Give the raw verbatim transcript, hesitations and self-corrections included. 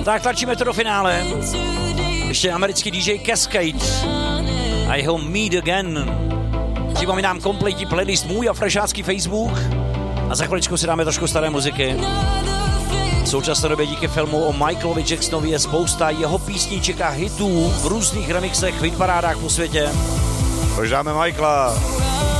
Tak tlačíme to do finále. Ještě americký D J Cascade a jeho Meet Again. Připomínám kompletní playlist můj a frešácký Facebook. A za chviličku si dáme trošku staré muziky. V současné době díky filmu o Michaelovi Jacksonovi je spousta jeho písniček a hitů v různých remixech, v hitparádách po světě. Proč dáme Michaela?